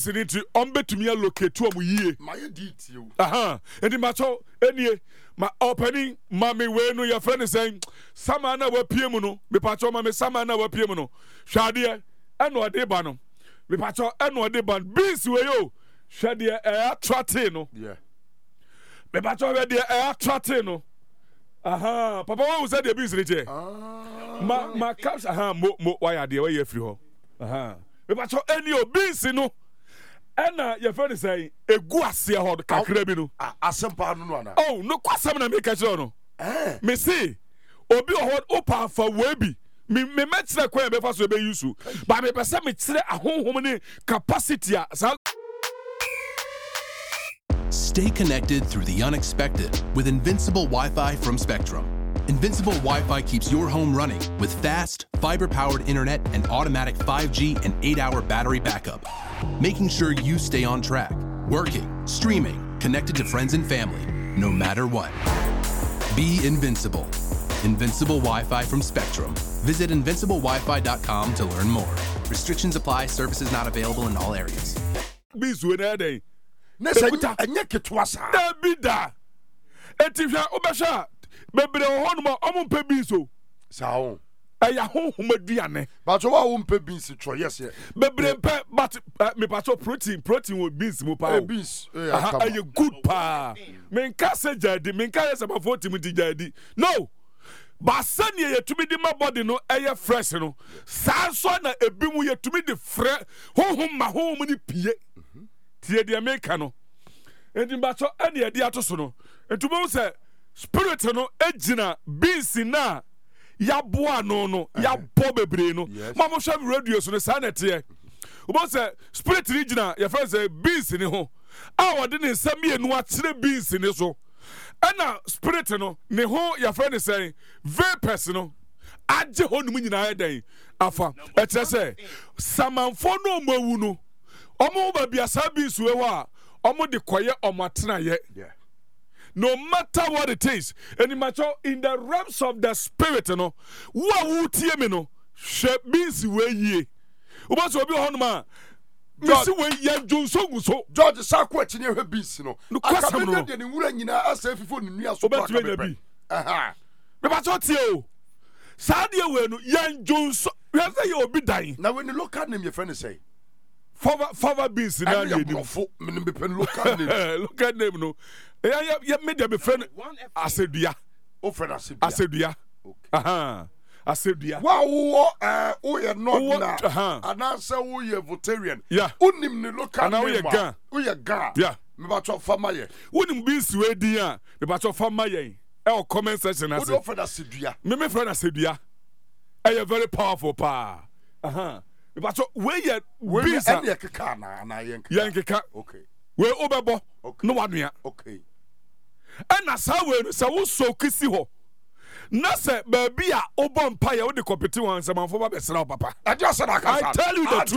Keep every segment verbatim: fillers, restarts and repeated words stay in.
Siniti ombetumi allocate to mu yie. My detail. Aha. Enti macho enie ma opening mami we no your friend is saying sama na wa pie mu no. Me pacho mami sama na wa pie mu no. Hwade eno ade ba no. Me pacho eno ade ba beans we yo. Hwade e attracting no. Yeah. Me pacho we de e attracting no. Aha. Papa what was that the beans rete? Ah. Ma ma caps aha mo mo why ade we ye free ho. Aha. Me pacho eni o beans no. Ena your friend is saying egu ase ho kakra bi no. Asempa no no ana. Oh, no kwasam na me ka kire no. Eh. Me see obi ho opa fa we bi. Me me metre kwa be fa so be use. Ba me pese me kire ahonhom ni capacity a. Stay connected through the unexpected with Invincible Wi-Fi from Spectrum. Invincible Wi-Fi keeps your home running with fast, fiber-powered internet and automatic five G and eight hour battery backup, making sure you stay on track, working, streaming, connected to friends and family, no matter what. Be invincible. Invincible Wi-Fi from Spectrum. Visit invincible wi fi dot com to learn more. Restrictions apply. Services not available in all areas. Bizu na dey. Nessa enye ketwa sa. Da bida. Etifia obesha bebre ho no omo mpe bizo. Sa ho. Eya honhom aduane. But wa wo mpe beans tro yes ye. Bebre mpe but me pato protein protein wo beans mo pa. Beans. Aha aye good pa. Me nka se jadi me nka yesa ba forty mu di jadi. No. Basani yetumi di ma body no eye fresh no. Sa so na ebi mu yetumi di fre honhom ma honhom ni pie. Tie de America no. Enti bacho ene ade atoso no. Entumo se spirit no ejina beans na ya boa no no ya bo bebre no. Mamo hwe radio so no sa na tie. Ubo se spirit ni jina ya fa se beans ni ho. A wode ne nsam ye no akire beans ni so. Ana spirit no ne ho ya fa ne say vapors no age ho no nyina ya dan afa. E kire se samanfo no mawu no. Omo ba bia sa beans we wa omo de koye omo atena ye. Yeah. No matter what it is, any matter in the realms of the spirit, no, what would tie me no, she means we ye. What's obi honma? Miss we ye Johnson so. George Sakwa chinye he beans no. No kwasam no. De ne wura nyina asa fifo ne nua so ba ka be. Aha. Me ba so tie o. Sadia we no ye Johnson. We say ye obi dan. Now when the local name your friend say Fava fava beans na ye ni. Me be pen local name. Local name no. Yeah, yeah, yeah, me de be friend Asedua. O friend Asedua. Asedua. Okay. Aha. Asedua. Wa wo eh o ye not na. Aha. Ananse wo ye vegetarian. Yeah. Unim ni local name. Ana wo ye gan. Wo ye gan. Yeah. Me ba cho fama ye. Unim beans we din a, me ba cho fama ye. E o comment section ase. Wo do friend Asedua. Me me friend Asedua. E ye very powerful pa. Aha. Me ba cho we ye beans a. We ye keka na na ye nkeka. Ye nkeka. Okay. We obebo. No wanua. Okay. Ena sa we no se wo so kisi ho na se ba bi a obo mpa ye wo de compete wan se manfo ba be sra papa I just said I I tell you the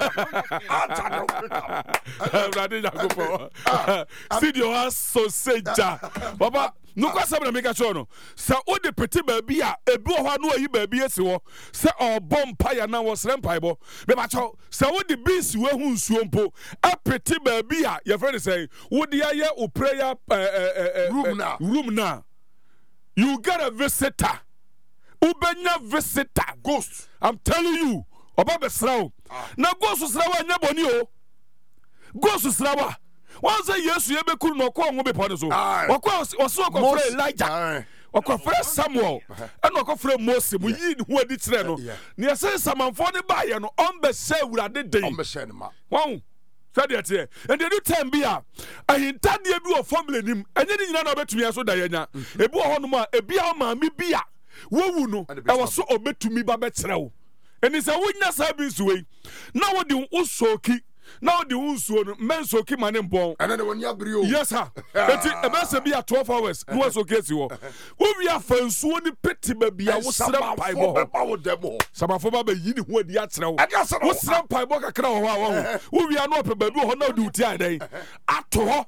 truth see your sausage papa no kwasa na make sure no se wo de pete ba bi a ebi ho no ayi ba bi esi ho se obo mpa ya na wo sra mpa bo be ba cho se wo de beans we hu nsuo mpo a pete ba bi a your friend say wo de aye o prayer room now room now you get a visitor ubenya visitor ghost I'm telling you oba be srawo na ghost srawo anya boni o ghost srawo wan say yesu ye be kuru no ko onwo be pon so okwa oso okwa free Elijah okwa free Samuel and okwa free Moses mu yi hu adi kire no ne say samanfo ne ba ye no on be say wurade den on be say ne ma wan said it here and the new time be a ahintade bi o formula nim enye ni nyina na obetumi aso da yenya ebi ho no ma ebi a ma mi bi a wowu no e wo so obetumi ba be kire wo eni se wonya sa bi nsuwe na wo de usoki na wo de unsuo no men soki mane mbon and then when you bri o yes sir eti e be se bi a twelve hours no wo soki esi wo wo wi afansuo ni peti ba bia wo sra pai bo ho sabafo ba ba yi ni hu adi a kire wo wo sra pai bo kakra wo ho wo wo wi ano pe ba bi ho na di uti adan ato ho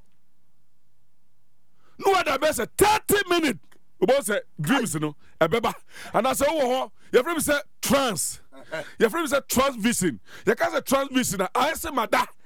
no other be say thirty minutes we say dreams no e beba and I say wo ho your friend say trance your friend say trance vision you can say trance vision I say mada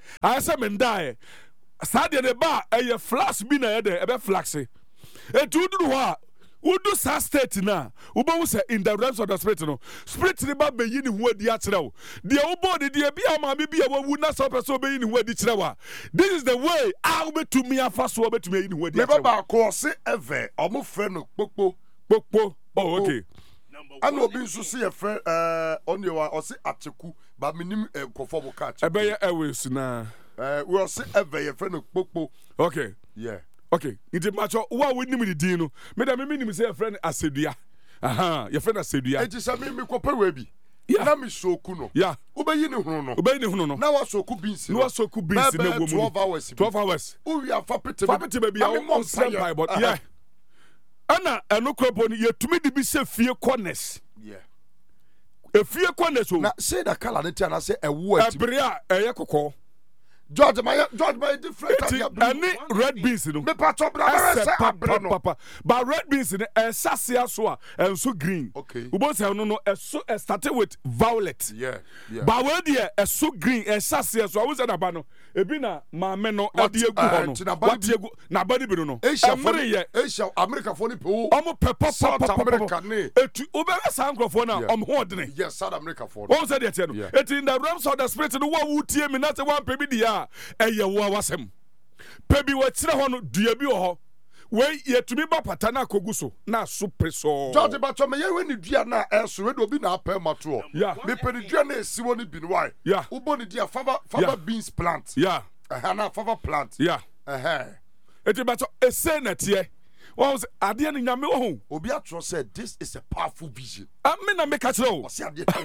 I say men die. Sadia de ba a flash bi na yede ebe flaxe. E tu du ho Udu sa state na ubo say in the realms of the spirit no spirit ni ba be yi ni hu adi a kire wo de ubo de de bia ma me bia wawu na so person be yi ni hu adi kire wa. This is the way I will to me afa so be to me yi ni hu adi. Me ba ko se eve omo frɛ no kpokpo kpokpo. Oh okay. Ana obi nso se ye frɛ eh oni wa o se ateku ba minim nkofo bo ka ateku. Ebe ye always na eh we o se eve ye frɛ no kpokpo. Okay. Yeah. Okay, iti macho wa we nim di din no. Me da me nim say friend Asedua. Aha, your friend Asedua. Enti say me me kopa we bi. Na me soku no. Yeah. Ubeyi ni hunu no. Ubeyi ni hunu no. Na wa soku beans no. Na wa soku beans na wo mu. twelve hours. twelve hours. Uwi afa pete. Fa pete baby a on same Bible. Yeah. Ana eno kropo ni yetumi di bi se fie corners. Yeah. E fie corners o. Na say da kala ne tia na say ewo ati. Ebre a eye kokko. George my George my different any red beans no. Me patch brother say abre no. Papa. But red beans no e sasia so a enso green. Okay. Ubo say no no e so e started with violet. Yeah. Yeah. But we dey e so green e sasia so I was say na ba no. Ebi na ma me no e dey egu ho no. What dey egu na body bi no. Asia for Asia America for ni pe o. Omo pepper South America ne. Etu ubere san crofo na omo ho de ne. Yes, South America for. What say dey tie no. Eti in the realms of the spirit no wa wutie mi na say wan pe bi dia. Eye wo awasem pebi wa tire ho no dua bi wo ho we yetumi ba pata na kogu so na so preso George bacho me ye we ni dua na eso we do bi na apel mato yeah me pe ni dua na esi wo ni bi no why yeah ubo ni dia fava fava beans plant yeah eh na fava plant yeah eh eti bacho ese na tie won say ade ni nyame wo ho obi atro said this is a powerful vision ami na me ka kire o se ade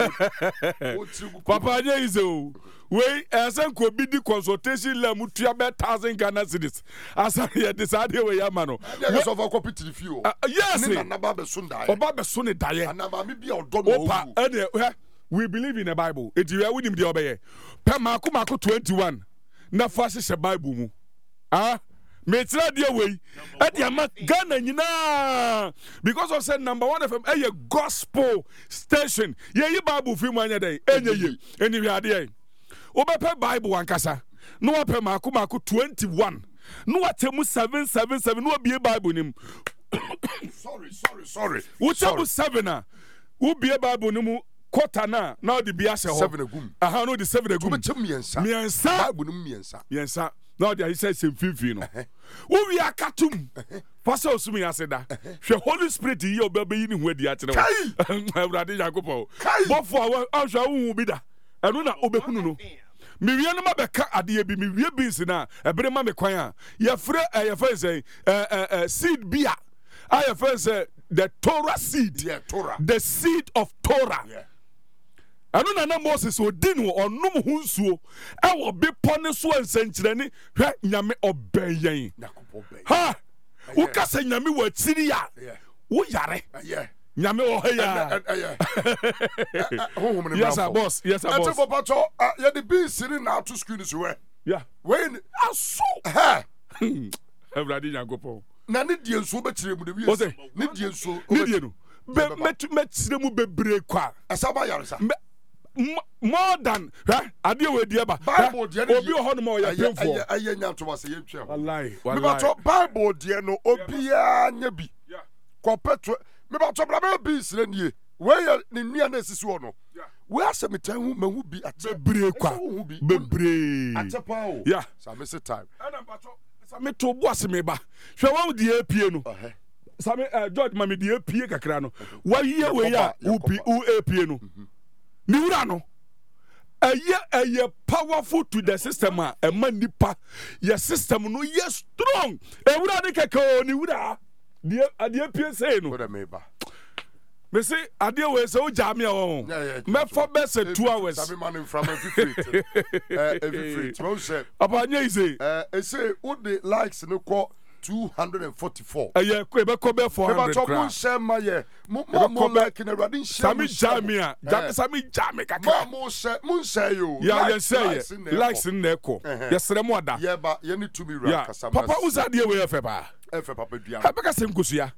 papa anya izo we esen ko bi di consultation la mutua be one thousand Ghana cedis asa ye decide we ya ma no we so for copy to the few yes na na ba be so ndai oba be so ne daye anaba me bia odo no opa ene we believe in the Bible it we we nim de obeye pe mako mako twenty-one na fa se Bible mu ah me tira de we e de ama Ghana nyina because of said number one F M e gospel station ye yi Bible fi mu anya dey enye ye eni wi ade obepe Bible wankasa no ope mako mako twenty-one no atemu seven seven seven no bie Bible nim sorry sorry sorry wo temu seven a wo bie Bible nim quarter na now the bia se ho seven agum aha no the seven agum to me miensa miensa Bible nim miensa miensa now the say sem fifi no wo wi akatum fasa osumi aseda hwe Holy Spirit yi obebe yi ni hu adi akere wo Awurade Yakobo bofo a ahwa wo bi da eno na obehunu no me wie no mabeka ade bi me wie beans na ebere ma me kwan a ye frɛ ye fa say eh eh seed bia I have say the Torah seed yeah Torah the seed of Torah yeah anu na na Moses odin wo onum hu nsuo e wo be pone so ansankyerani hwɛ nyame ɔbɛyen ha wo kasa nyame wa tiri ya wo yare yeah nyame wo ha ya yes sir boss yes sir boss ate papa to ya the beans sitting now to screen is where yeah when aso ha Awurade Yankopɔn na ne die nso be kire mu de wie ne die nso ne die no be met met mu bebre kwa asaba yaresa more than right ade we die ba Bible die no obi ho no ma ya pemfo aye nya to wase ye twa wallahi wallahi me ba to Bible die no obi a nya bi kopetro me ba to bra be bi sire nie we ne nua na esisi wo no we asemetan hu mahu bi ate bebre kwa bebre atepa o yeah so me say time ana ba to same to bo aseme ba hwe wo die apie no same George mami die apie kakra no wa yie we ya upi u apie no ni wura no aye aye powerful to the system a e ma nipa your system no ye strong e wura de keke ni wura die ade apie say no what am ba me say ade we say o jam ya won me for best two hours sabi man from every free eh every free mo say abanye ise eh e say wo the likes no call two hundred forty-four aye ko e be ko be four hundred kra mo share ma ye mo mo like na radin share sami jamia jam sami jam kakra mo share mo share yo ya ye say likes na ko ye sere mo ada ye ba ye need to be right kasama papa usa de we efe ba efe papa dua ha beka sem kusia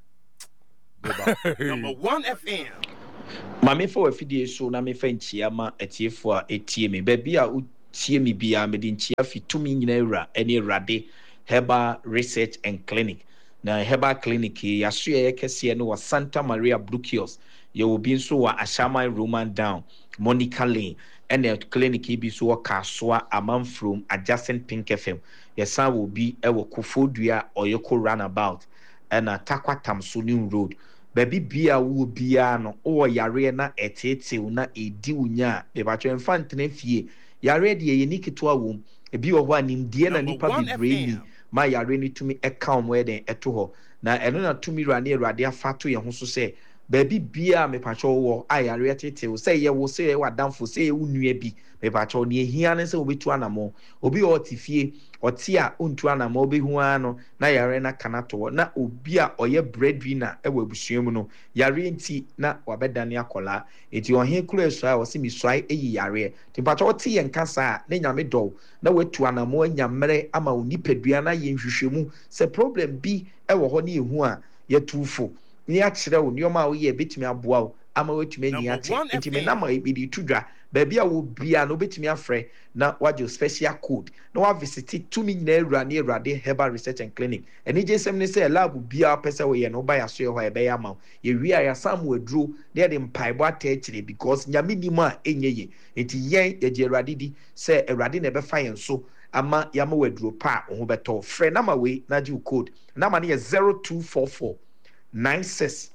Number one F M. Mame for afidie so na me fa nchia ma etiefo a etie me ba bia tie me bia me din chia fi tumi nyina ewra ene Awurade Herbal Research and Clinic. Na Herbal Clinic ya so ye kese no wa Santa Maria Brucios. Ye will be so wa Ashama Roman down Monica Lane and the clinic bi so wa Kaswa Amanfrom adjacent Pink F M. Your son will be a Kufodua or Yoko Runabout and a Takwa Tamsunin Road. Baby bia wo bia no o yare na etete na edi unya be ba twa infant na fie yare de ye nikito awom ebi wo ho anim de na nipa bebre ni ma yare ni tumi eka omo eden eto ho na eno na tumi rane Awurade afato ye ho so se baby bia me pa cho wo ayare etete wo se ye wo se ye wadamfo se ye unua bi me pa cho ne ehia ne se obetu anamo obi o tifie oti a ontu anamo obehu ano na yare na kanato na obi a oye breadwinner e wa busuam no yare nti na wabedane akola eti ohe kuro esua wo se mi suai eyi yare ti pa cho oti ye nkasa na nyame do na watu anamo anyamre ama onipadua na ye nhwehwemu se problem bi e wo ho na ehu a ye tufo ni akire wo nioma wo ye betimi aboa wo ama wetumi anyi ate enti me na ma e bi tudwa baby a wo bia no betimi afre na wajo special code na wa visit to me na Awurade na Awurade Herbal Research and Clinic eni je sem ne say lab bia pese wo ye no ba ya so ye ho e be ya ma ye wi ya sam wadru na de mpaibo atechire because nyame ni mu a enye ye enti yen ye je Awurade di say Awurade na be fa yen so ama ya ma wadru pa ho beto frɛ na ma we na ji code na ma ne zero two four four nine six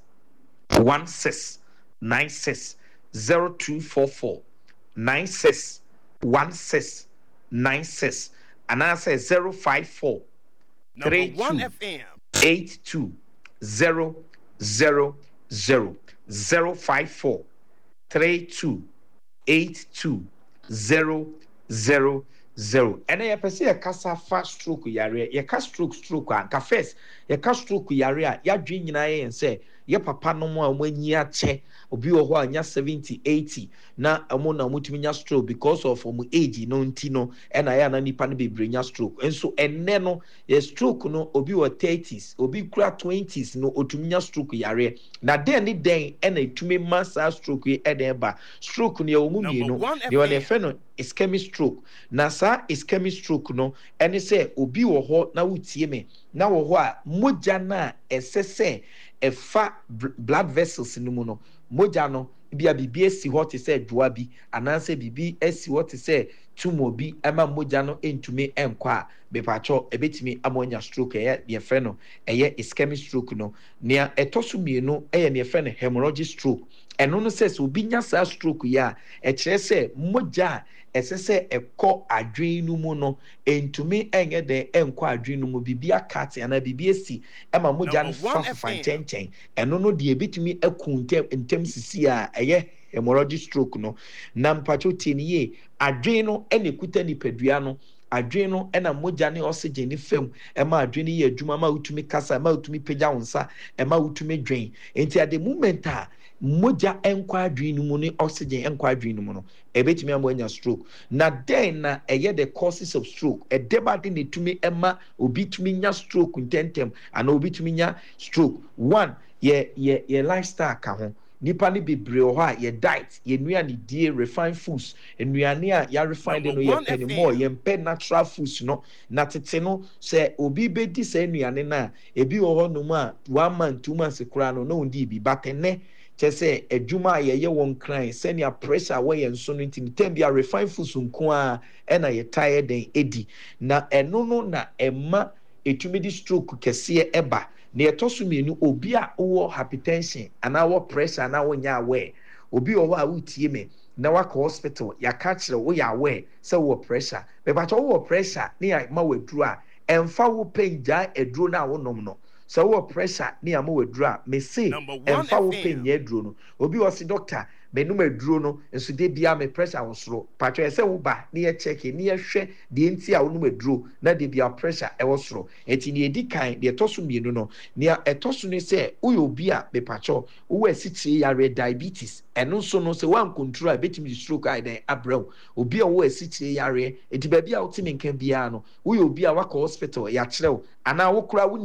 one six nine six zero two four four nine six one six nine six and I say zero five four three two eight two zero zero zero zero five four three two eight two zero zero zero and I say a casa fast stroke yare ye ka stroke stroke and ka first ye ka stroke yare a ya dwen nyina and say ye papa no mo a manyi ache obi wo ho anya seventy eighty na amo na mutumi nya stroke because of um age no nti no and I na nipa no bebre nya stroke enso enne no ye stroke no obi wo thirties obi kura twenties no otumi nya stroke yare na den ni den e na etumi massa stroke e den ba stroke no ye omu mienu ye won e fe no ischemic stroke na sa ischemic stroke no ene se obi wo ho na wutie me na wo ho a mogya na esese efa blood vessels no mu no mogya no bia bibi esi ho te se dwoa bi ananse bibi esi ho te se tumor bi ama mogya no entumi enkwa a bepacho ebetimi amonya stroke eye ye fe no eye ischemic stroke no nia etoso mienu eye ne fe no hemorrhagic stroke eno no se obi nya sa stroke ya e kire se mogya esese ekọ adwen no mu no entumi enye de enkọ adwen no mu bibia kat ana bibia si ema mogya no fa fa nchenchen eno no de ebitumi akunte ntem sisi a eye hemorrhagic stroke no na mpacho tinie adwen no ene kuta ni padua no adwen no ena mogya ne oxygen ni fam ema adwen ni ye adwuma ma utumi kasa ma utumi pagya wonsa ema utumi dwen enti at the moment a mogya enkwa adwen no mu ne oxygen enkwa adwen no mu no ebetumi amonya stroke na den na eye the causes of stroke e debate ne tumi ema obi tumi nya stroke intentem ana obi tumi nya stroke one ye ye ye lifestyle ka ho nipa ni bebre ho a ye diet ye nuane die refined foods enuane a ya refined no ye penny more ye mpe natural foods no na tete no se obi be di se enuane na ebi wo ho no mu a one month two months kura no no ndi bi batene chese edwuma ye ye won kran senia pressure we ye nso no ntimi tambia refined foods nko a e na ye tired den edi na eno no na emma etumi di stroke kese eba na etoso mienu obi a wo hypertension ana wo pressure na wo nya awe obi wo a wutie me na waka hospital ya ka kire wo ya awe se wo pressure be ba cho wo pressure na ya ma waduru a emfa wo penja eduro na wo nom no so wo pressure ni ama waduru a me say emfa wo penya eduro no obi wo si doctor me no maduro no enso de bia me pressure wo soro patcho ese wo ba na ye check ni ye hwe de enti a wo no maduro na de bia pressure e wo soro enti ni edi kan de toso mienu no ni etoso ni se uyo obi a me patcho wo asichi yare diabetes eno so no se wan control betimi stroke ai den abrew obi a wo asichi yare enti ba bia wo timi nkan bia no uyo obi a waka hospital ya kirew ana wo kura wo nim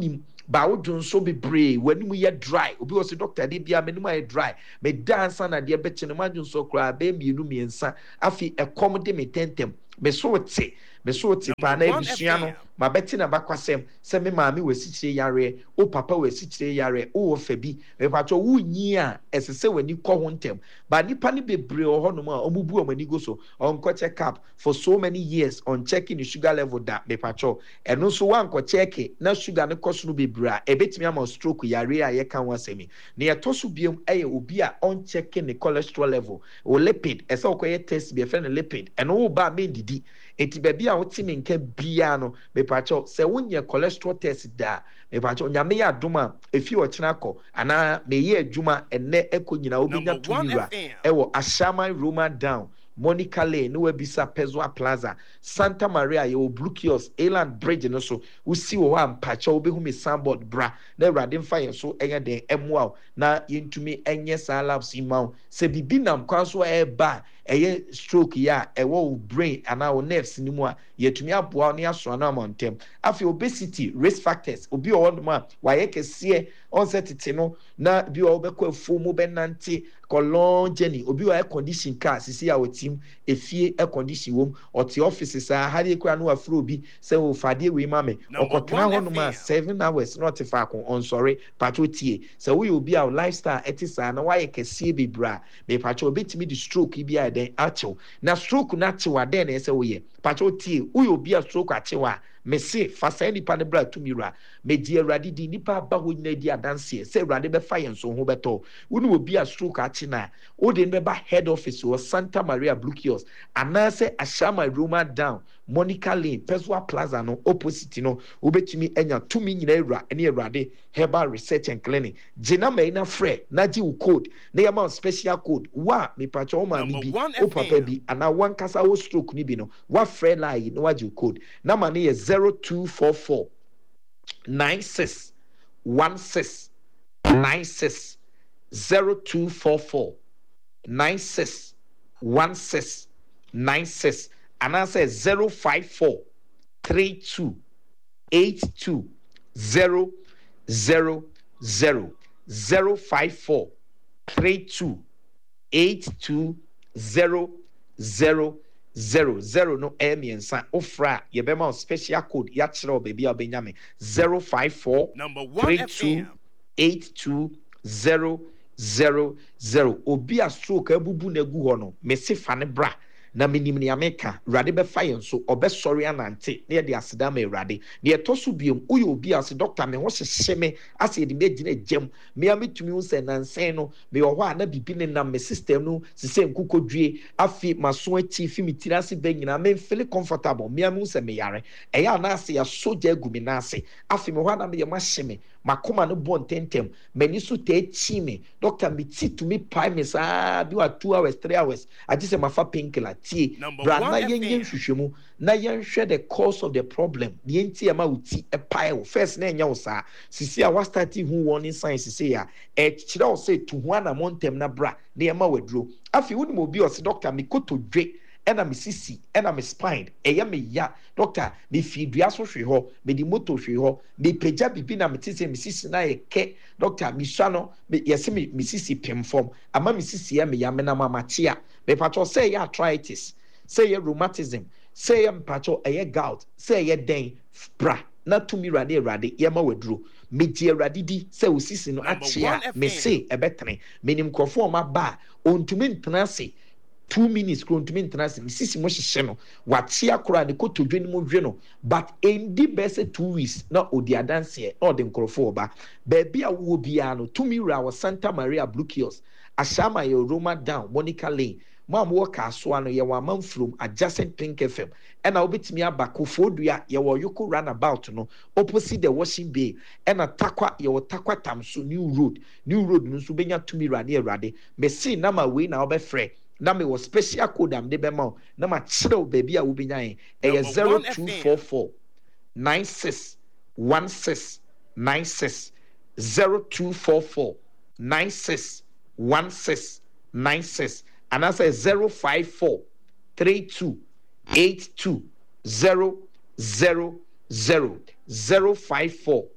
ba wo dwon so bebree wani mu ye dry obi wo se doctor de bia me mu ye dry me dance na de be chene ma dwon so kra be mienu miensa afi ekom de me tentem me so te me so te pa na ebusua no ma beti na bakwasem se me maami wasikyire yare o papa wasikyire yare o ofa bi me pato wo nyi a esese wani kɔ ho ntem ba nipa ne bebree ho no ma omubu omani go so on ko check up for so many years on checking the sugar level da me pato eno so wan ko check na sugar ne kɔ so no bebree a ebetimi ama stroke yare a ye kan wasemi ne yeto so biem eye obi a on checking the cholesterol level o lipid ese okoye test be fe ne lipid eno wo ba me didi enti baby a wotimi nka bia no me pacho se wonye cholesterol test da me pacho nyame ya adoma efi o kina kɔ ana me ye adwuma enne ekonyina obinya tumira ewo Ashama Roma down Monica Lane no webisa Pezwa Plaza Santa Maria ye Blue Kiosk Eland Bridge no so usi wo am pacho obehu me sandboard bra na urade mfa yen so enye den emwa na yentumi enye sa labs imaw se bibi nam kwanso e ba eye stroke ya ewo brain ana o nerves ni mu a yetumi aboa ne aso na amontem afi obesity risk factors obi o wondoma wa ye kese onsetiti no na bi o be kwa fomu be nante long journey obi wa condition car sisi ya wetim efie e condition wom oti office sa hade kwa no afro obi se o fade we mame okotena hono ma seven hours not fa kon on sorry pato tie se we obi a lifestyle etisa na wa ye kese bebra me pato obetimi di stroke bi a den achew na stroke na achew den na se we ye pato tie we obi a stroke achew a me se fa sa nipa ne bra tumira me di awrade di nipa ba ho nyina di adanse se awrade be fa yen so ho beto wonu obi a stroke ache na o de be ba head office or Santa Maria Blue Kiosk anase Ashama Roma down Monica Lane Pezwa Plaza no opposite no obetumi enya tumi nyina awra ene awrade Herbal Research and Clinic jina me na frɛ na gi wo code na yama special code wa me pacho o ma ni bi o papa bi ana wan kasa wo stroke ni bi no wa frɛ line no wa gi wo code na ma ne zero two four four nine six one six nine six zero two four four nine six one six nine six and I say zero five four three two eight two zero zero zero zero five four three two eight two zero zero zero zero no emiensa ofra ye be ma special code ya kire baby obenyame zero five four three two eight two zero zero zero obi a stroke abubu na gu ho no me se fa ne bra na minim ne ameka rade be fa yen so obesori anante na ye de aseda ma rade ne etoso biem uye obi a se doctor me ho hyehye me ase de me gina gem me ametumi un se nansen no me wo ho na bibi ne na me system no se se nkukodwie afi maso achi fi mitira ase be nyina me feel comfortable me amu se me yare eya na ase ya soja gumi na ase afi me ho na me ye mahye me makoma no bon tentem mani so te chi me doctor me ti to me pai me sa bi wa two hours three hours agi se mafa painkiller tie bra na yen yen hwehwemu na yen hwe the cause of the problem the enti ama uti e pai wo first na enya wo sa sisi a wa start hu warning signs sisi ya e kire wo say to hu ana montem na bra na ema waduro afi woni mo bi o se doctor me koto dwe ena me sisi ena me spine eya me ya doctor me fi dua so hwe ho me di moto hwe ho me peja bibi na me tise me sisi na ye ke doctor me sha no me yesi me me sisi pem form ama me sisi ya me ya me na mama chia me patcho say ya arthritis say ya rheumatism say ya patcho eye gout say ya den bra na tumi rade rade ye ma waduro me di rade di say osisi no achia me say ebetre me nim krofo ma ba ontumi ntnase two minutes krontumi ntnase me sisi mo hyehye no wachia kora ne kotodwe ni mo hwe no but endi bese two weeks na odi adanse na odi nkrofo ba baby a wo bia no tumi ra wa Santa Maria Blue Kiosk Ashama ye Roma down Monica Lane mam wo ka so ano ye wa man from adjacent Pink F M and na obetimi abakofo dua ye wo yoko runabout no opposite the washing bay and na takwa ye wo takwa tamso new road new road no so benya tumi ra ne erade me see na ma we na obefre na me was special code am de be ma na ma kire baby a wo benya yen e zero two four four nine six one six nine six zero two four four nine six one six nine six and I say zero five four three two eight two zero zero zero zero five four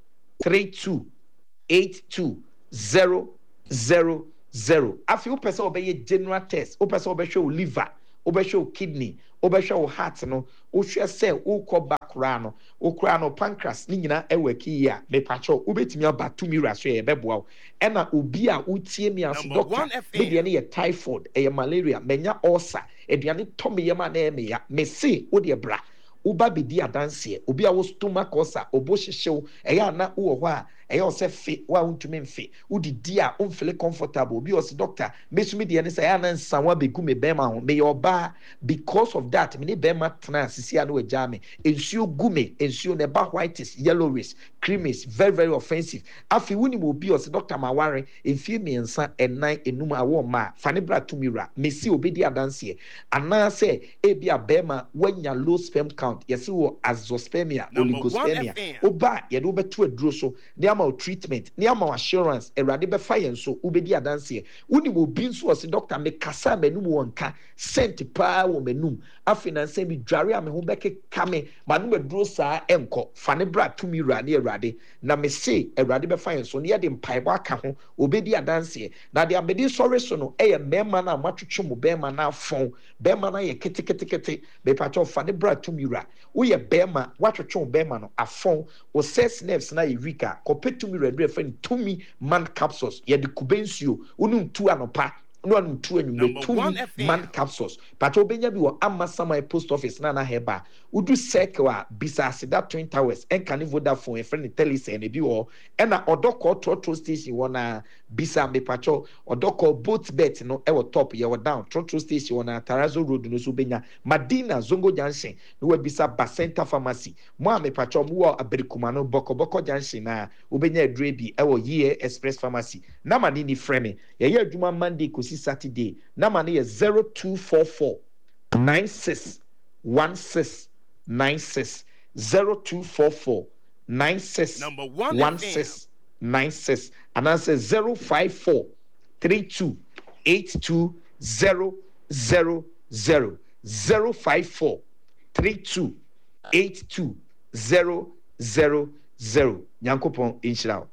three two eight two zero zero zero. Afi wo pese obeye general test, wo pese obe show liver, obe show kidney, obe show heart no, wo hwe se wo ko bakra no, wo kra no pancreas ni nyina e waki ya, me pacho ubetimi aba tumi raso e beboa wo. Ena obi a utie mi aso doctor, me de ne typhoid, e malaria, menya ulcer, eduane to me yema na e me ya, me se wo de bra. Uba bidi adanse obi a wo stomach ulcer obo hyehyew eya na wo ho a eya o se fe wa untumi mfe udidi a umfele comfortable obi o se doctor mesumi de ne say ya na nsanwa begu me bema ho me yoba because of that me ne bema tena sisi ado agya me ensuo gume ensuo ne ba whitish yellowish creamish very very offensive afi wuni mo obi o se doctor maware enfie me nsa enan enum a wo ma fane bra tumira mesi obi di adanse ana se ebi a bema wanya low sperm count yes wo azoospermia oligospermia oba ye do beto aduro so ne ama treatment ne ama assurance erade be fa yen so ubedi adanse woni mo bi nso o se doctor me kasa manum wonka sent pa wo manum afina nsem bi dware am ho beke kame manum aduro saa enko fane bra tumi ra ne erade na me se erade be fa yen so ne ye de mpaibo aka ho obedi adanse na de amedi sorry so no eye mema na matwetwe mo bema na afon bema na ye kete kete kete be patcho fane bra tumi ra uye bema watwetwe bema no afon o ses nerves na irika kopetumi redre friend tumi man capsules ye de kubensio unu tu anopa no anu tu anwumre tumi man capsules but obenya bi wo amasama post office na na heba udu circle a bisa asida twin towers enka ne Vodafone e friend telise ne bi wo e na odoko trotro station wona bisa me pacho odoko both bet no e wo top ye wo down trotro station wona Tarazo road no so benya Madina Zongo Junction no we bisa Basenta pharmacy mo me pacho mo wo Aberikuma no boko boko junction na obenya adre bi e wo Ye Express pharmacy na mani ni frame ye ye adwuma Monday kosi Saturday na mani ye zero two four four nine six one six nine six zero two four four nine six one six nine six and answer zero five four three two eight two zero zero zero zero five four three two eight two zero zero zero. Nyankopon inshira.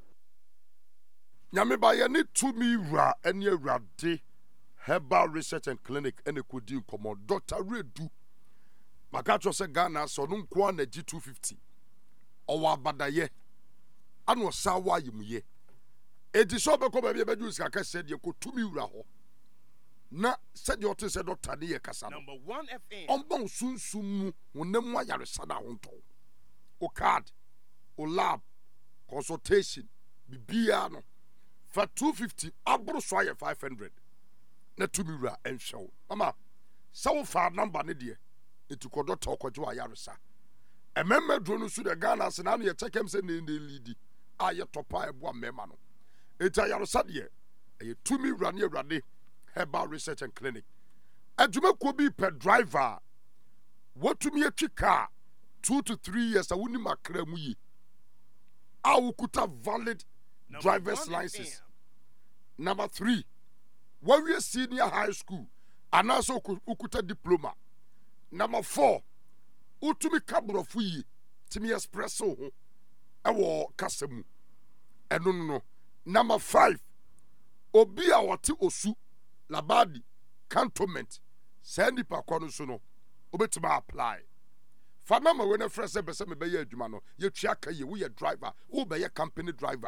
Nyame ba ye ne tumi wura ene awurade Herbal Research and Clinic ene kodi nkomo Doctor Redu makacho se Ghana so no nko na G two fifty owa abadaye ano sawa yimuye edi so be ko ba bi bedu sika ka se de ko tumi wura ho na se de ote se doctor ne ye kasa no number one F M ombon sunsum mu wonam ayare sada honto o card o lab consultation bibia no for two fifty abro so aye five hundred na tumi wura enhwew mama sawo fa number ne de etuko doctor kwajo ayaresa ememme dro no su de Ghana se na no ye check em se ne ne lidi aye topa ebo amema no eta ayaresa de e tumi wura ne awurade Herbal Research and Clinic adwuma ko bi per driver wotumi atwi car two to three years awuni makra mu yi awukuta valid driver's license. Number three, when we are senior high school, and also ukuta diploma. Number four, utumi kabro fuyi, timi espresso ho, ewo kasemu. And no no no. Number five, obi awati osu, labadi, cantonment, sendi pa kwano suno, obetima apply. Famama when a fresh episode me be ye adwuma no ye twa ye we driver wo be ye company driver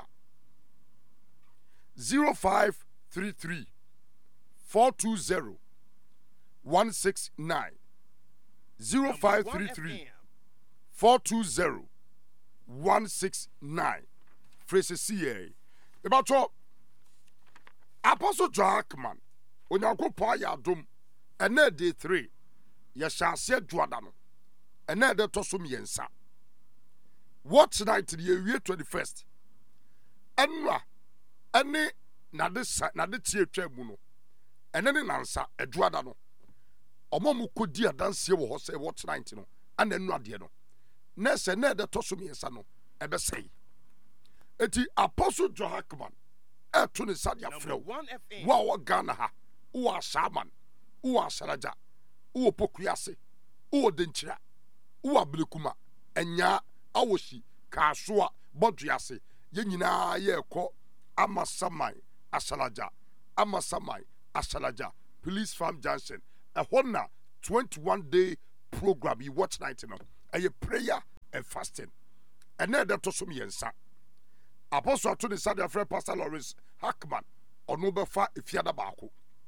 zero five three three four two zero one six nine zero five three three four two zero one six nine Fresh C A about to Apostle Jackman onyankopon ya dom ene day three ye shase duada no ene de to so miensa what night the year twenty-first enwa ene na de na de tie twa mu no ene ne nansa eduada no omomu kodi adanse wo ho se what night no ana enwa de no na se na de to so miensa no ebe sei eti Apostle Johakman eto ne sadia frɛ wa wa Ghana ha wo asaman wo asaraja wo pokuase wo denkyira wo Aberikuma enya awoshi kasoa boduase ye nyina ye ko Amasamai Asalaja Amasamai Asalaja Police Farm Junction a honna twenty-one day program you watch night no a prayer and fasting and then that to me yensa Apostle to the Sunday friend Pastor Lawrence Hackman ono befa efiada baako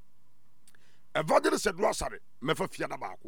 Evangelist Edwasare mefa fiada baako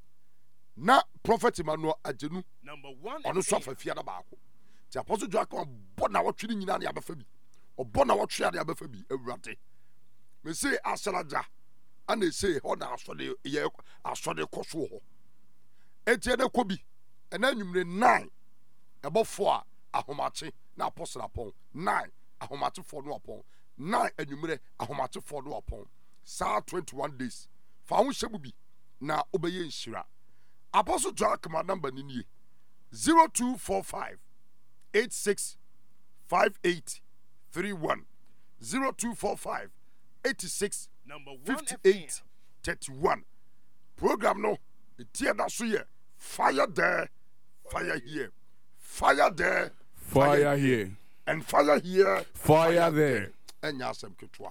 na Prophet Emmanuel Ajenu number one ono so fa fiada baako ti Apostle Joaquin bo na wotwe nyina na abafa bi obo na wotwe ade abafa bi awurade me say Asalaja ana say ho na asode ye asode koso ho etie de kobi ena nwumre nine ebofo a ahomache na apostle apon nine ahomache for no apon nine enwumre ahomache for no apon sa twenty-one days fa ho hyebu bi na obeye nhira Apostle Joaquin number ni nie zero two four five eight six five eight three one zero two four five eight six fifty-eight thirty-one program no etie da so ye fire there fire here fire there fire, fire here and fire here fire, fire there enya asem ketwa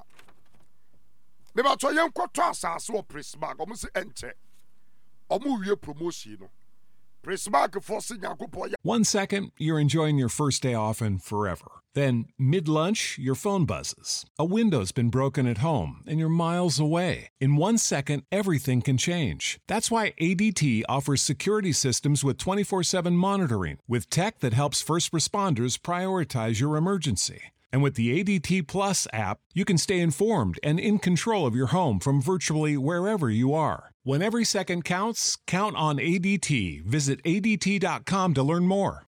me ba to yen kwoto asase wo Prismark omo se enche omo wie promotion no Prismark force nyakopo. One second, you're enjoying your first day off and forever. Then, mid-lunch, your phone buzzes. A window's been broken at home and you're miles away. In one second, everything can change. That's why A D T offers security systems with twenty-four seven monitoring, with tech that helps first responders prioritize your emergency. And with the A D T Plus app, you can stay informed and in control of your home from virtually wherever you are. When every second counts, count on A D T. Visit A D T dot com to learn more.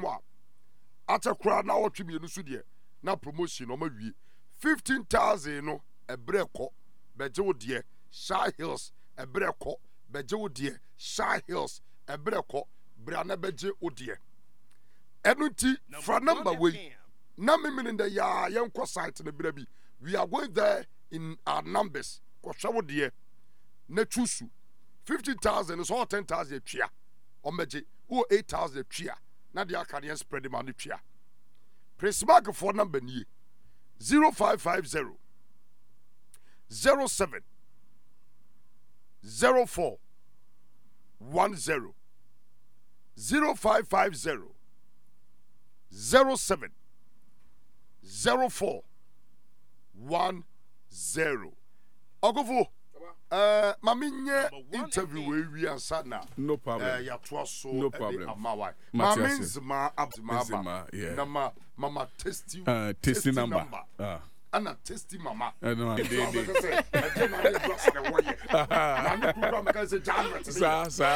Ata kura na wotwe mi nusu de na promotion o ma wie fifteen thousand no ebreko beje wo de Shy Hills ebreko beje wo de Shy Hills ebreko bra na beje wo de enuti fra number we na me meaning the ya yenko site na bra bi we are going there in our numbers ko hwe wo de na chusu fifty thousand is all ten thousand twia o meje o eight thousand twia na dia can spread them on the twia Prismark for number ni zero five five zero zero seven zero four one zero zero five five zero zero seven zero four one zero Ogofo Uh, maminye interview we we answer now. No problem. Uh, ya so no problem. Amawai. Maminzma abzma yeah. Nama mama testy uh, testy number. number. Uh. Ana testy mama. I know. Sir, sir.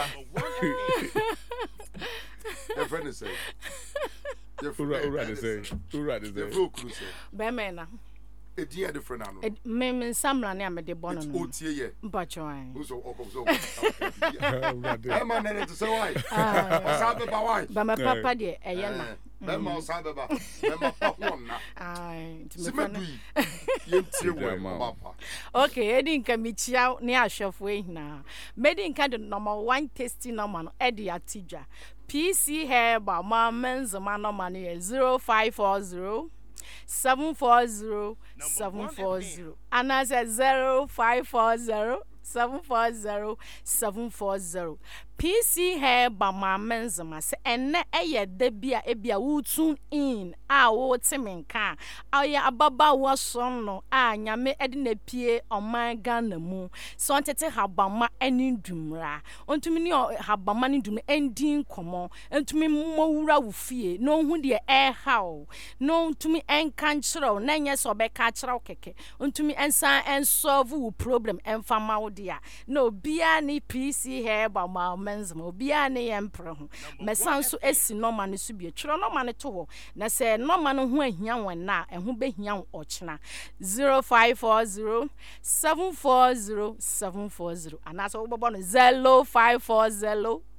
Your friend is saying. Your friend is saying. Who is saying? Your friend is saying. Bemena. Edi e different anu. Me me samra ne amede bono no. O tie ye. Mpachoan. Uso okoso. E ma na ne to say why. O sa be ba why. Ba me papa de eye na. Be ma o sa be ba. Be ma pa ho na. Ai, ti me fa. Ye tie we papa. Okay, edi nka mi chia ne ahwefo ehina. Medi nka de number one tasty number no e de atidwa. P C Herbal ma menzoma number no zero five four zero seven four zero seven four zero and I said zero five four zero seven four zero seven four zero. P C Herbal ma menzoma se enne eye da bia e bia wo tune in a wo temenka aya ababa wo son no a nyame ede na pie oman Ghana mu so ontete habama ani dumra ontumi ni habama ni dum endin komo entumi mowura wo fie no hu de e haw no ontumi enka nkyerɛw na nyɛ so be ka kyerɛw keke ontumi ensan ensolve wo problem enfama wo dia no bia ni P C Herbal ma menzoma obia ne yempre ho mesan so esi normal ne so bia twero normal ne to ho na se normal no ho ahia won na eho behia wo ochena zero five four zero seven four zero seven four zero and that's what no zero five four zero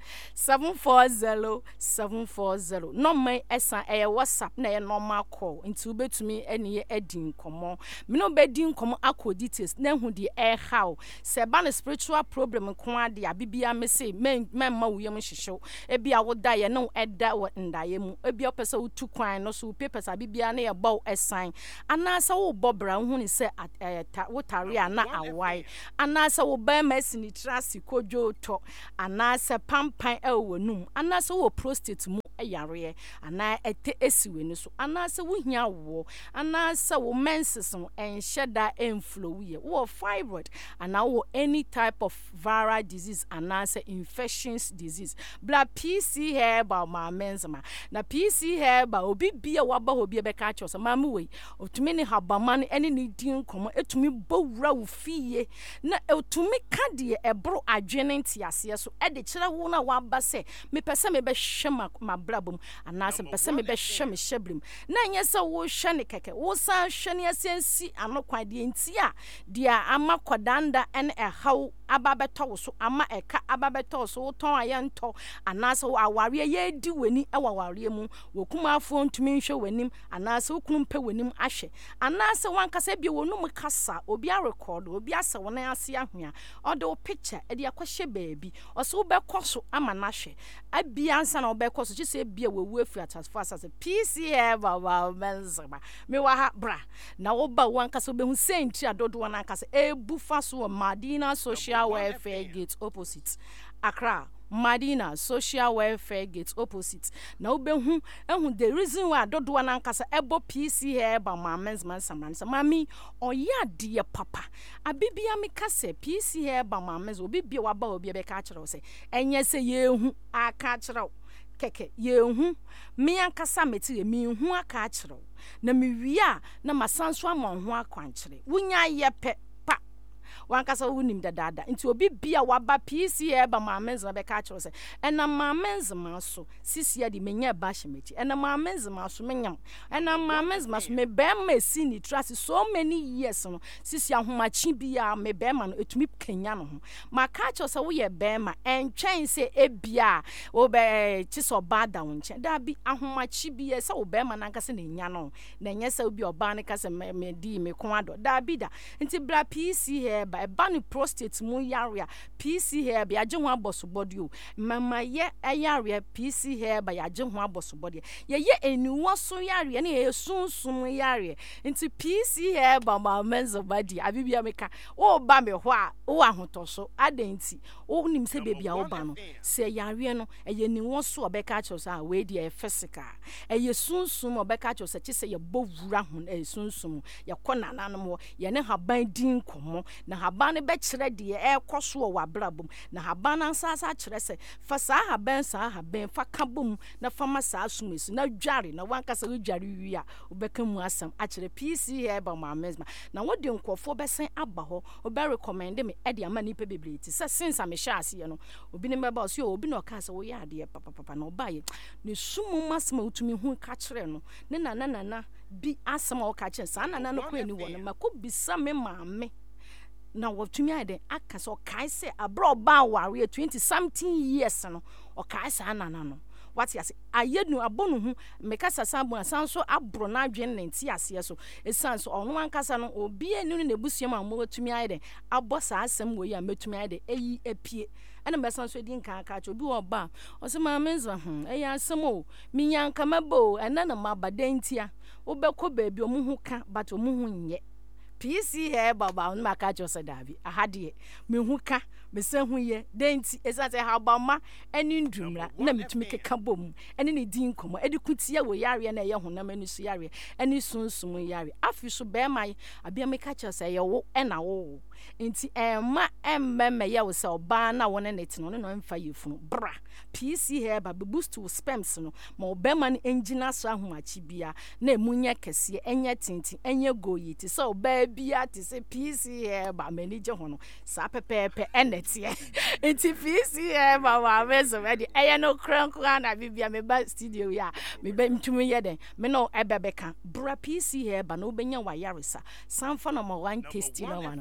seven four zero seven four zero. No my esa e WhatsApp na e normal call into betumi ene ye edin komo. Me no bedin komo akọ details na hu de e how. Se ba na spiritual problem ko ade abibia me say men ma wo yem hyehyew. E bia wo da ye no eda wo ndaye mu. E bia opese wo tu kwan no so papers abibia na ye bow esan. Ana sa wo bobra hu ni se wo tare ana awai. Ana sa wo ba ma sini trasi kojo to. Ana sa pampan e wo num. Ana sa wo prostate mu ayare. Ana ete esiwe ni so. Ana sa wo hia wo. Ana sa wo menses no enhyeda enflow ye. Wo fibroid ana wo any type of viral disease ana sa infections disease. Bla P C Herbal ma menzama. Na P C Herbal obi bia waba obi be ka cho so ma me we. Otumi ni habama ni ene ni din komo etumi bowura wo fie. Na otumi ka de ebro adwene ntiase so e de kire wo na waba se me pese me be hwe ma brabom ana se pese me be hwe me hyebrim. Na nya se wo hwe ne keke wo san hwe ne asensi anokwa de ntia dia ama kodanda en e haw ababeto so ama eka ababeto so ton ayento anase wo aware ye di weni e waware mu wokuma afo ntumi nhwe wenim anase wokunu mpe wenim ahwe anase wankasa bia wonum kasa obi a record obi asa wona ase ahwea odo picture e dia kwahye baabi oso wobekọ ama na hwe abia ansa na wobekọ so chise bia wewu afi atasfo asase P C Herbal ba menzaba me wa ha bra na wo ba wankasa obehu senti adodo wana ankasa e bufa so Madina Social Welfare Gate opposite Accra. Madina Social Welfare Gate opposite. Na obehu ehu the reason why adodo wana ankasa ebo P C Herbal ma menzman samran sa mami oya de papa abibia me kase P C Herbal ma menz obi bia waba obi be ka kire wo se enye se yehu aka kire keke yehu me ankasa meti me hu aka kire na me wia na masanso amonho akwankire wunya yepe wankasa wunim dadada nti obi bia waba P C Herbal ma menzma be ka kire se ena ma menzma so sisia di menya ba hyemechi ena ma menzma so menyam ena ma menzma so me be ma si ni trust so many years no sisia homachi bia me be ma no etumi kenya no ho ma ka kire se wo ye be ma entwen se ebia wo be chiso bada wonche da bi ahomachi bia se wo be ma nankasa na nya no na nya se obi oba ne ka se me di me ko ado da bi da nti bra P C Herbal eba ni prostate mu yarea P C Herbal yaje ho abosobody o mama ye yarea P C Herbal yaje ho abosobody ye ye eniwo so yarea na ye sunsun yarea nti P C Herbal ma menzo body abibia meka o ba me ho a o ahotoso adenti o nim se bebia o ba no se yarea no eye niwo so obeka cho so a we dia physical eye sunsun obeka cho so chise ye bowura ho e sunsun ye kona nanom ye ne haban din komo na haban ne be kire de e koso wa brabum na haban ansasa kire se fa sa haban sa haban fa kabum na fama sa sumesi na dware na wankasa we dware wi a obeka mu asam a kire P C Herbal ma mezma na wodi nkofo besen aba ho obe recommend me e de ama ni pebebreti se since am sha ase no obi ne meba so obi no ka se wo ya de papa papa na obaye ne sumu masma utumi hu ka kire no ne na na na bi asama o ka kire sa na na no ko ni wo no mako bisa me maame na wotumi ade aka so kai se abro ba ware twenty something years no o kai sa anana no what yase ayenu abonu hu mekasa sambo asanso abro na adwen nenti ase so esanso ono ankasa no obi enu ne busuam a mo wotumi ade abo sa asem wo ya metumi ade eyi epie ana besanso di nkan aka cho bi wo ba o se ma menza hu eya asem o minyanka mabo ena na mabadentia wo beko baabi o mu hu ka but o mu hu nye P C Herbal ba on maka cho se dabi ahade me hu ka me se hu ye denti esate habama eni ndumra na metumi keka bom eni ne din komo edi kutia wo yare na ye honam eni so yare eni sunsun yare afi so be mai abia me ka cho se ye wo ena wo enti ema emmeme ye wo se oba na wona net no no mfa yefunu bra P C Herbal be boost wo sperms no ma obema no engine so ahomachi bia na emunya kese enye tinti enye goyi ti so oba bia ti se P C Herbal manage hono sa pepepe enetie enti P C Herbal wa mezo ready eye no kranko na bibia me ba studio ya me ba mtumi ye den me no ebebeka bra P C Herbal no benya wa yaresa sanfa no ma one tasty no one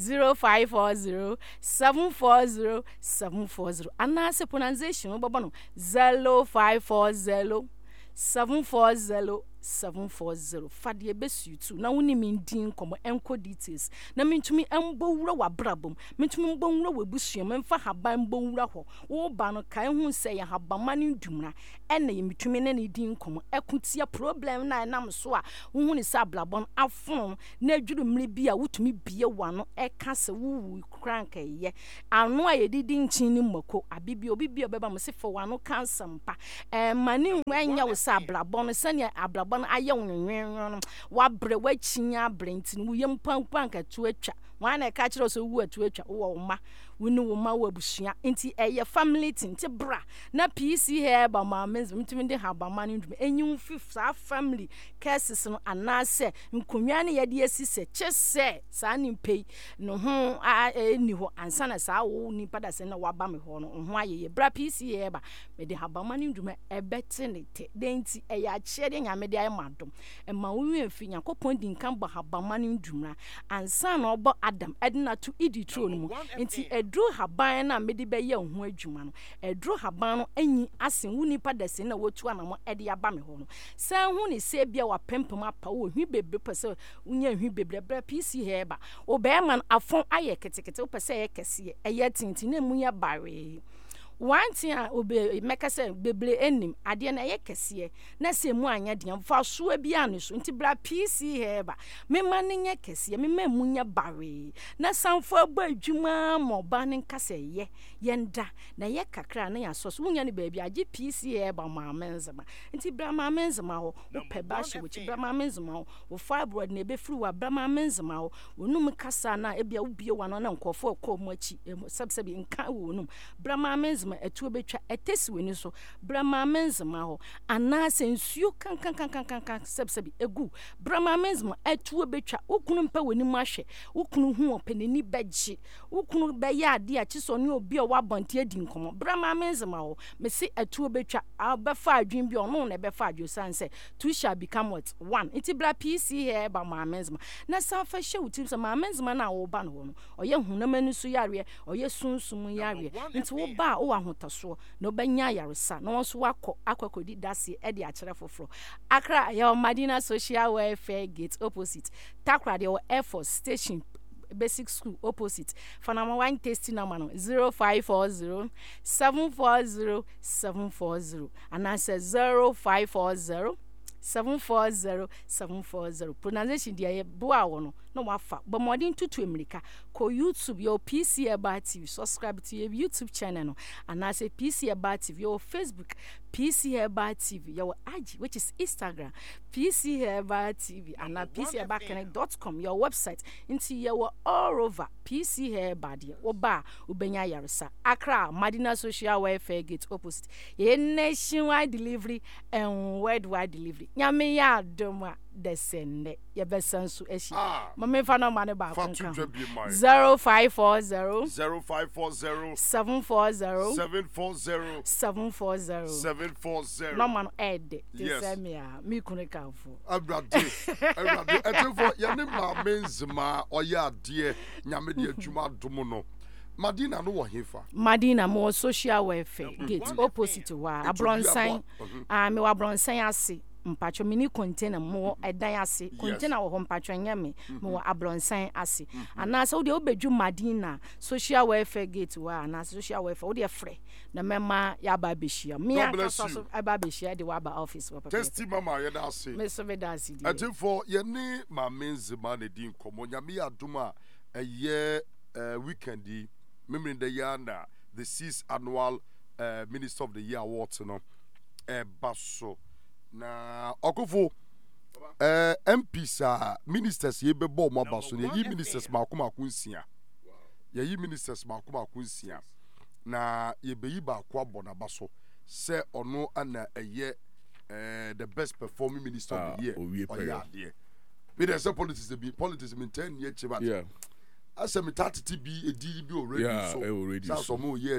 zero five four zero seven four zero seven four zero. Anase pronunciation wobɔ no zero five four zero seven four zero seven four zero. Fadie besu tu na woni mindin komo enko details na mentumi embo wura wa brabom mentumi embo wura wa busua memfa haban embo wura ho wo ba no kai hu se ya habama ne ndumra ene ye metumi ne ne din komo ekutia problem na enam so a wo hu ni sa blabon afon na adwuru mri bi a wotumi bie wa no eka se wuwu kranka ye ano a ye didi nchin ni mako abibia obibia beba mo se fo wa no cancer mpa eh mani wanya wo sa blabon se ne ablabon bon aye wonwenwen wa bre wa chinya brentin wo yem pampan ka tu atwa wan na ka kire so wu atu atwa wo ma woni wo ma wa busua enti eye family tinti bra na P C here ba ma menz mtimi de ha ba ma ne ndum enyim fif sa family cases no anase nkonwa ne ye de asise chese sa ni pei no ho eni ho ansa na sa wo ni pada se na wa ba me ho no ho aye bra P C here ba me de ha ba ma ne ndum ebete ne te denti eye a kire de nyame de aye madom e ma wo wi afi yakopon din kan ba ha ba ma ne ndum ansa na obo Adam edna to idi throne mu enti edru haban na medi be ye ho adwuma no edru haban no anyi asen wuni padase na wotu anamo ede aba me ho no san hu ni se bia wa pempem apa wo hwi bebre pese unya hwi bebre bra P C heba wo be man afon aye ketekete wo pese ye kese eye tintin na mu ya bare one thing obe meka say beble enim ade na ye kese na se mu anya de fa so bia no so nti bra P C heba me man nye kese me ma mu nya bare na sanfo agba adwuma mo ba ne nkase ye yenda na ye kakra na ya so so unya ne ba bia age P C heba ma menzema nti bra ma menzema ho wo pe ba hye wo chi bra ma menzema ho wo fa abroad na be free wa bra ma menzema ho wonum kasa na e bia wo bie wa no na nkofo ko mo achi sabsabi nka wonum bra ma menzema etu betwa etesi weni so brama menzema ho anase nsuo kan kan kan kan kan sebsebi egu brama menzema etu betwa okunu mpa weni mu ahwe okunu hu openini beji okunu be ya ade a chiso ne obi o wabonte adi nkomo brama menzema ho mesi etu betwa abefa adwin bi ono na befa adwo sanse two shall become what one iti bra P C here ba ma menzema na safa hye utim se ma menzema na wo ba no no oye hunamanu so yare oye sunsum yare nti wo ba o ahota so no banya yaresa no so wakọ akwakodi dase e de akere foforo Accra ya Madina Social Welfare Gate opposite Takra de Air Force Station Basic School opposite Fanama one tasting number no zero five four zero seven four zero seven four zero and answer zero five four zero seven four zero seven four zero pronunciation dia boa wono no wafa but modern tutu America ko YouTube your P C Eba T V subscribe to your YouTube channel no and I say P C Eba T V your Facebook P C Eba T V your I G which is Instagram P C Eba T V and P C Eba Connect dot com your website into your all over P C Eba dia oba ubenya yaresa Accra Madina Social Welfare Gate opposite ye nationwide delivery and worldwide delivery nyame ya doma descende ye besansu eshi mama fa no mane ba zero five four zero zero five four zero seven four zero seven four zero seven four zero seven four zero no man ed tesemia mi kunu kanfo abrade abrade etefo ye ne ma menzema oya ade nyame de adwuma dom no Madina no wo hefa Madina mo social welfare gate opposite wa abronsan ah me wa abronsan ase mpacho mini container mo edan ase container wo mpacho nyame mo ablonsan ase ana so de obedwu Madina social welfare gate wa ana social welfare wo de frɛ na mema ya ba behia me aka so aba behia de wa ba office wa papa testi mama ye da ase me so be da ase di atifo ye ne ma menzema na din komo nyame ya doma eye weekend di memory the year the sixth annual uh, Minister of the Year awards no e baso na okofo eh M Ps a ministers ye bebo mo baso ye yi ministers makoma kunsia ye yi ministers makoma kunsia na ye beyi ba kwa bona baso se ono ana eye eh the best performing minister of the year oya de we dey say politics be politics mean ten year chibat yeah asemi thirty bi edi bi already so so mo ye